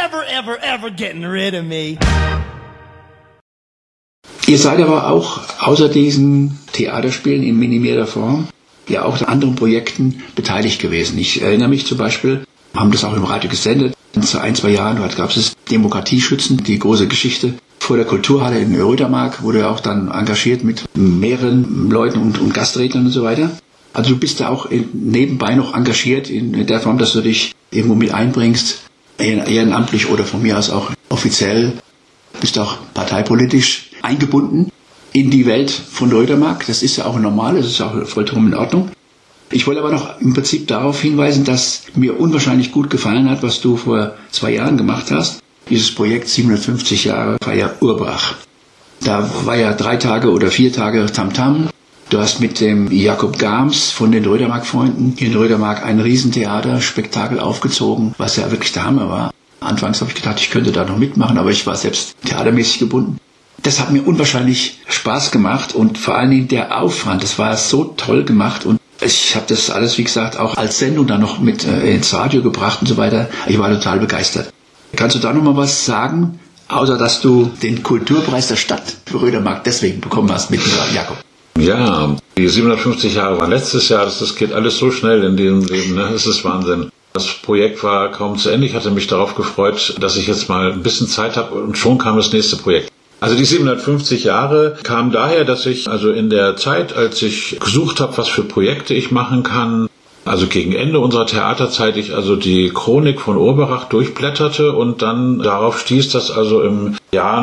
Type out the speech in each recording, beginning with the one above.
ever, ever, ever getting rid of me. Ihr seid aber auch außer diesen Theaterspielen in minimierter Form ja auch an anderen Projekten beteiligt gewesen. Ich erinnere mich zum Beispiel, wir haben das auch im Radio gesendet, vor 1-2 Jahren, dort gab es Demokratieschützen, die große Geschichte vor der Kulturhalle in Rödermark, wurde ja auch dann engagiert mit mehreren Leuten und Gastrednern und so weiter. Also du bist da auch nebenbei noch engagiert in der Form, dass du dich irgendwo mit einbringst, ehrenamtlich oder von mir aus auch offiziell, bist auch parteipolitisch eingebunden in die Welt von Rödermark. Das ist ja auch normal, das ist auch vollkommen in Ordnung. Ich wollte aber noch im Prinzip darauf hinweisen, dass mir unwahrscheinlich gut gefallen hat, was du vor 2 Jahren gemacht hast. Dieses Projekt 750 Jahre Feier Urbrach. Da war ja 3 Tage oder 4 Tage Tamtam. Du hast mit dem Jakob Gams von den Rödermark-Freunden hier in Rödermark ein Riesentheaterspektakel aufgezogen, was ja wirklich der Hammer war. Anfangs habe ich gedacht, ich könnte da noch mitmachen, aber ich war selbst theatermäßig gebunden. Das hat mir unwahrscheinlich Spaß gemacht und vor allen Dingen der Aufwand, das war so toll gemacht und ich habe das alles, wie gesagt, auch als Sendung dann noch mit ins Radio gebracht und so weiter. Ich war total begeistert. Kannst du da noch mal was sagen, außer dass du den Kulturpreis der Stadt für Rödermark deswegen bekommen hast mit Jakob? Ja, die 750 Jahre waren letztes Jahr, das geht alles so schnell in diesem Leben, ne? Das ist Wahnsinn. Das Projekt war kaum zu Ende. Ich hatte mich darauf gefreut, dass ich jetzt mal ein bisschen Zeit habe und schon kam das nächste Projekt. Also die 750 Jahre kam daher, dass ich also in der Zeit, als ich gesucht habe, was für Projekte ich machen kann, also gegen Ende unserer Theaterzeit, ich also die Chronik von Urberach durchblätterte und dann darauf stieß, dass also im Jahr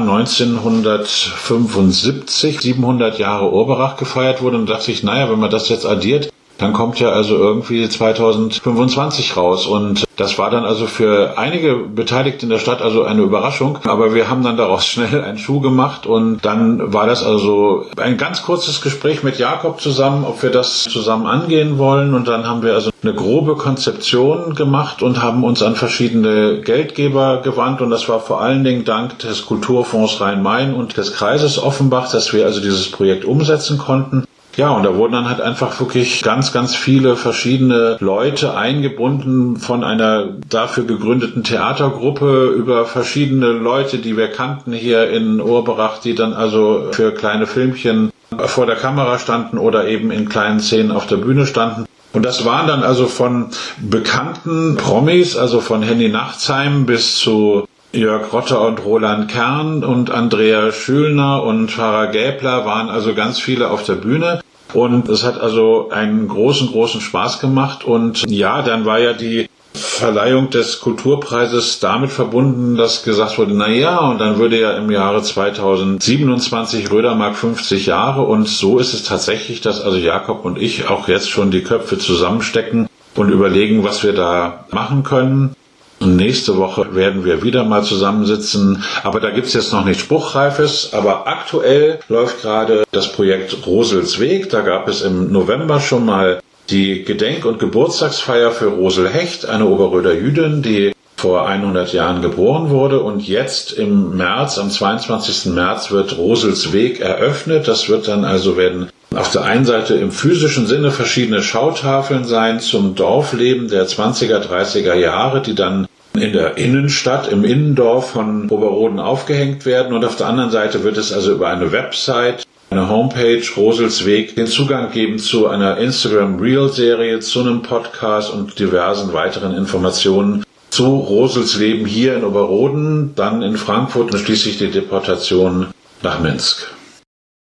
1975 700 Jahre Urberach gefeiert wurde und dachte ich, naja, wenn man das jetzt addiert, dann kommt ja also irgendwie 2025 raus und das war dann also für einige Beteiligte in der Stadt also eine Überraschung, aber wir haben dann daraus schnell einen Schuh gemacht und dann war das also ein ganz kurzes Gespräch mit Jakob zusammen, ob wir das zusammen angehen wollen und dann haben wir also eine grobe Konzeption gemacht und haben uns an verschiedene Geldgeber gewandt und das war vor allen Dingen dank des Kulturfonds Rhein-Main und des Kreises Offenbach, dass wir also dieses Projekt umsetzen konnten. Ja, und da wurden dann halt einfach wirklich ganz, ganz viele verschiedene Leute eingebunden von einer dafür gegründeten Theatergruppe über verschiedene Leute, die wir kannten hier in Urberach, die dann also für kleine Filmchen vor der Kamera standen oder eben in kleinen Szenen auf der Bühne standen. Und das waren dann also von bekannten Promis, also von Henny Nachtsheim bis zu Jörg Rotter und Roland Kern und Andrea Schülner und Farah Gäbler waren also ganz viele auf der Bühne. Und es hat also einen großen, großen Spaß gemacht. Und ja, dann war ja die Verleihung des Kulturpreises damit verbunden, dass gesagt wurde, na ja, und dann würde ja im Jahre 2027 Rödermark 50 Jahre. Und so ist es tatsächlich, dass also Jakob und ich auch jetzt schon die Köpfe zusammenstecken und überlegen, was wir da machen können. Und nächste Woche werden wir wieder mal zusammensitzen, aber da gibt's jetzt noch nichts Spruchreifes, aber aktuell läuft gerade das Projekt Rosels Weg. Da gab es im November schon mal die Gedenk- und Geburtstagsfeier für Rosel Hecht, eine Oberröder Jüdin, die vor 100 Jahren geboren wurde und jetzt im März, am 22. März wird Rosels Weg eröffnet. Das wird dann also werden auf der einen Seite im physischen Sinne verschiedene Schautafeln sein zum Dorfleben der 20er, 30er Jahre, die dann in der Innenstadt, im Innendorf von Oberroden aufgehängt werden. Und auf der anderen Seite wird es also über eine Website, eine Homepage, Rosels Weg, den Zugang geben zu einer Instagram-Reel-Serie, zu einem Podcast und diversen weiteren Informationen zu Rosels Leben hier in Oberroden, dann in Frankfurt und schließlich die Deportation nach Minsk.